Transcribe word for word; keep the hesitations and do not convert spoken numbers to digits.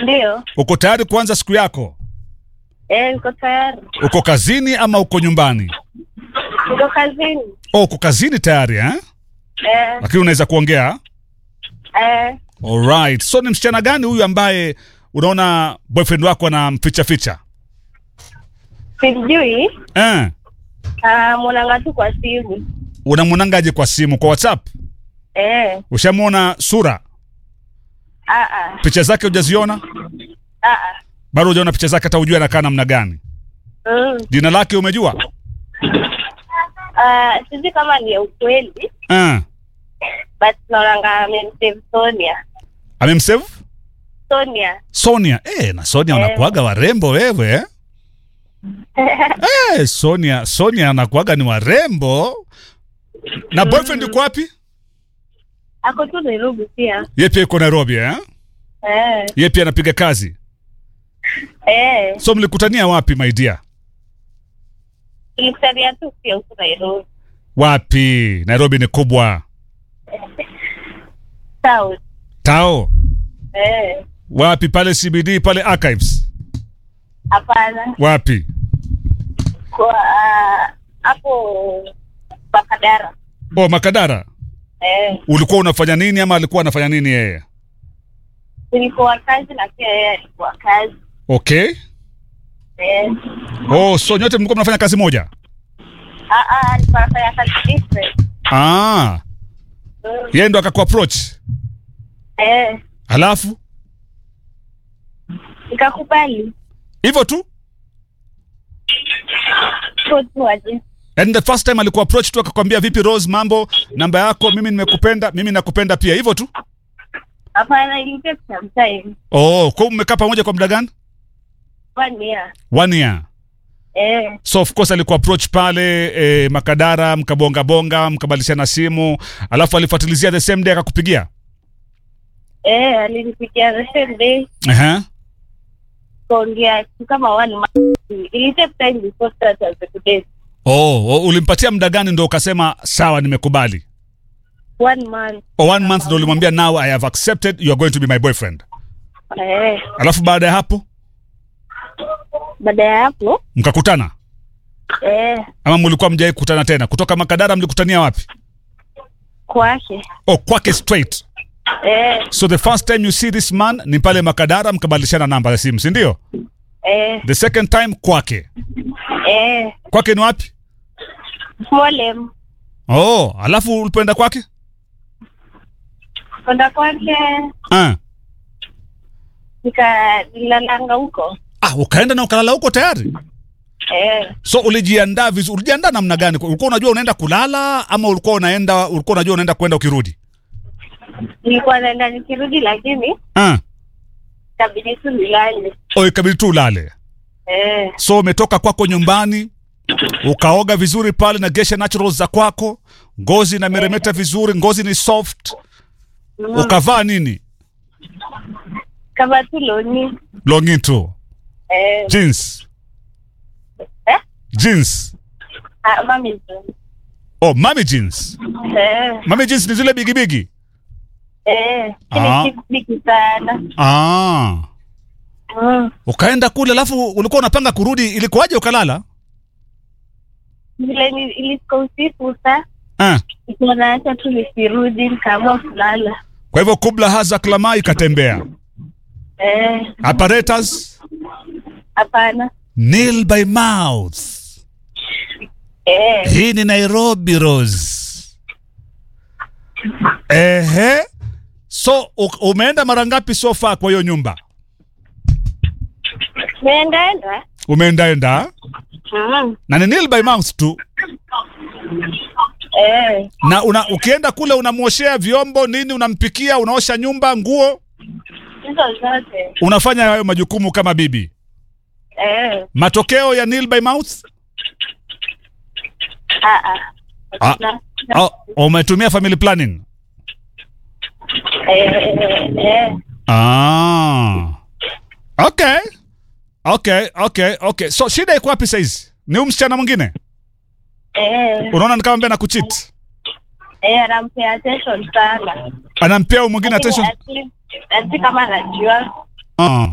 Ndio. Uko tayari kuanza siku yako? Eh, niko tayari. Uko kazini ama uko nyumbani? Niko kazini. Oh, uko kazini tayari eh? Eh. Lakini unaweza kuongea? Eh. Alright. So ni msichana gani huyu ambaye unaona boyfriend wako anamficha ficha? Sijui. Eh. Ah, mwananga tu kwa simu. Unamwonangaje kwa simu, kwa WhatsApp? Eh. Ushamuona sura? Ah ah. Picha zake hujaziona? Ah ah. Bado hujaona picha zake hata hujui anakaa namna gani? Mm. Jina lake umejua? Ah, sijui kama ni ukweli. Eh. But naonanga amemsave Sonia. Amemsave? Sonia. Sonia. Eh, na Sonia Eh. unakuaga warembo wewe eh? Eh, Sonia, Sonia anakuaga ni warembo. Na boyfriend yuko wapi? Ako tu Nairobi pia. Yeye pia yuko Nairobi eh? Eh. Yeye pia anapiga kazi. Eh. So mlikutania wapi my dear? Tulikutania tu pia huko Nairobi. Wapi? Nairobi ni kubwa. South. Tao. Eh. Wapi pale C B D pale Archives? Hapana. Wapi? Kwa ah, hapo Bakadara. Oh, Makadara. Eh. Ulikuwa unafanya nini ama alikuwa anafanya nini yeye? Nilikuwa kazi na pia yeye alikuwa kazi. Okay. Eh. Oh, so nyote mlikuwa mnafanya kazi moja? Ah ah, alikuwa anafanya kazi different. Ah. Mm. Yeye ndo akakuapproach. Eh. Halafu Nikakubali. hivyo tu? Kwa tu aje. And the first time alikuwa approach tu akakwambia vipi Rose, mambo, namba yako, mimi nimekupenda, mimi nakupenda pia, hivyo tu? Hapana, ilitake some time. Oh, kwa mmekaa pamoja kwa muda gani? One year. One year. Eh. So of course alikuwa approach pale eh, Makadara, mkabonga bonga, mkabadilishana simu, alafu alifuatilizia the same day akakupigia? Eh, alinipigia the same day. Aha. Uh-huh. Kuongea kama one month. Ilitake time before start as a date. Oh, oh, ulimpatia muda gani ndo ukasema sawa nimekubali? One month. Oh, one month ndo ulimwambia now I have accepted, you are going to be my boyfriend. Eh. Alafu baada ya hapo Baada ya hapo mkakutana? eh, Ama mlikuwa mjai kukutana tena? Kutoka Makadara mlikutania wapi? kwake. Oh, kwake straight. Eh. So the first time you see this man ni pale Makadara mkabadilishana namba za simu, si ndio? Eh. The second time kwake. Eh. Kwake ni wapi? Smolem. Oh, alafu ulipoenda kwake? Kwenda kwake Ah. nika nilalanga huko. Ah, ukaenda na ukalala huko tayari? Eh. So ulijiandaa vizuri. Ulijiandaa namna gani? Ulikuwa unajua unaenda kulala ama ulikuwa unaenda ulikuwa unajua unaenda kwenda ukirudi? Nilikuwa naenda nikirudi lakini Ah. kabidi tu nilale. Oh, ikabidi tu ulale. Eh. So umetoka kwako nyumbani, ukaoga vizuri pale na Geisha Naturals za kwako, ngozi na meremeta vizuri, ngozi ni soft. Mm. Ukavaa nini? Kama tu loni. Longin tu. Eh. Jeans. Eh? Jeans. Ah, mami. Oh, mami jeans. Eh. Mami jeans ni zile bigi bigi. Eh. Ah. Kile bigi sana. Ah. Mm. Ukaenda kule alafu ulikuwa unapanga kurudi, ilikuwaje ukalala? Vile ni ilikuwa usiku sasa. Ah. Nilikuwa naacha tu nisirudi nikaamua kulala. Kwa hivyo kubla haza klama ikatembea. Eh. Apparatus? Hapana. Nail by mouth. Eh. Hii ni Nairobi Rose. Ehe. So u- umeenda mara ngapi so far kwa hiyo nyumba? Neendaenda. Umeendaenda? Mm. Na ni nail by mouth tu. Eh. Na una, ukienda kule unamwoshea vyombo nini, unampikia, unaosha nyumba, nguo, Hizo zote. unafanya hayo majukumu kama bibi. Eh. Matokeo ya nail by mouth? Ah ah. Ah. Na- Oh, umetumia family planning? Eh, eh, eh. Ah. Okay. Okay, okay, okay. So shida iko wapi saizi? Ni huyu msichana mwingine? Eh. Unaona ni kama mbona kucheat? Eh, anampea attention sana. Anampea huyu mwingine attention. Ati ati kama anajua. Ah.